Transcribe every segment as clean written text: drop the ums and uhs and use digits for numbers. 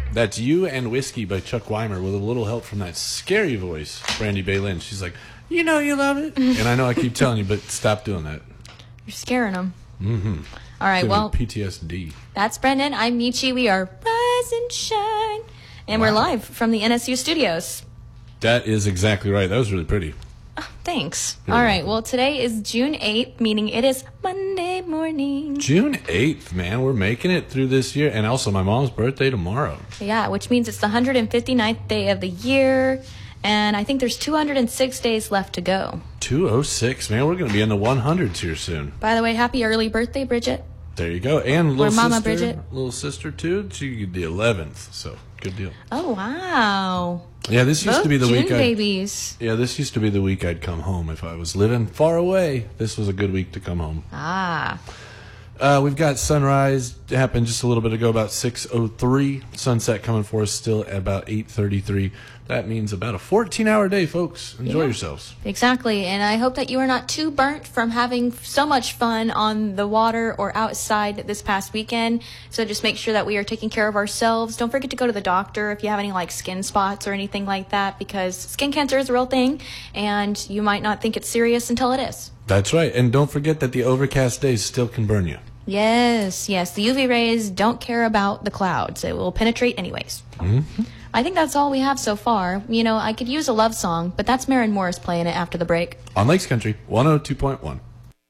That's You and Whiskey by Chuck Weimer with a little help from that scary voice, Brandy Baylin. She's like, you know you love it. And I know I keep telling you, but stop doing that. You're scaring them. Mm-hmm. All right, well, PTSD. That's Brendan. I'm Michi. We are Rise and Shine. And we're live from the NSU studios. That is exactly right. That was really pretty. Thanks. All right. Well, today is June 8th, meaning it is Monday morning. June 8th, man. We're making it through this year. And also my mom's birthday tomorrow. Yeah, which means it's the 159th day of the year. And I think there's 206 days left to go. 206, man. We're going to be in the 100s here soon. By the way, happy early birthday, Bridget. There you go. And little sister. Mama Bridget. Little sister, too. She the 11th. So, good deal. Oh, wow. Yeah, this used to be the June week babies. Yeah, this used to be the week I'd come home if I was living far away. This was a good week to come home. We've got sunrise happened just a little bit ago, about 6:03. Sunset coming for us still at about 8:33. That means about a 14-hour day, folks. Enjoy yourselves. Exactly, and I hope that you are not too burnt from having so much fun on the water or outside this past weekend. So just make sure that we are taking care of ourselves. Don't forget to go to the doctor if you have any like skin spots or anything like that, because skin cancer is a real thing, and you might not think it's serious until it is. That's right, and don't forget that the overcast days still can burn you. Yes, the UV rays don't care about the clouds. It will penetrate anyways. Mm-hmm. I think that's all we have so far. You know, I could use a love song, but that's Maren Morris playing it after the break. On Lakes Country 102.1.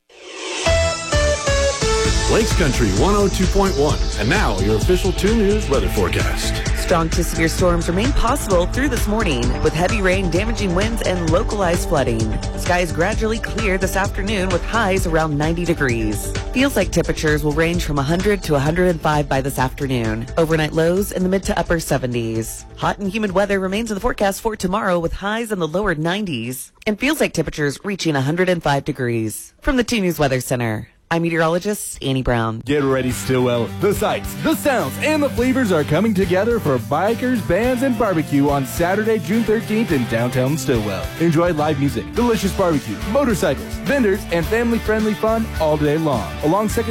Lakes Country 102.1. And now your official 2 News weather forecast. Strong to severe storms remain possible through this morning, with heavy rain, damaging winds, and localized flooding. Skies gradually clear this afternoon with highs around 90 degrees. Feels like temperatures will range from 100 to 105 by this afternoon. Overnight lows in the mid to upper 70s. Hot and humid weather remains in the forecast for tomorrow with highs in the lower 90s. And feels like temperatures reaching 105 degrees. From the 2 News Weather Center, I'm meteorologist Annie Brown. Get ready, Stillwell. The sights, the sounds, and the flavors are coming together for bikers, bands, and barbecue on Saturday, June 13th in downtown Stillwell. Enjoy live music, delicious barbecue, motorcycles, vendors, and family-friendly fun all day long. Along 2nd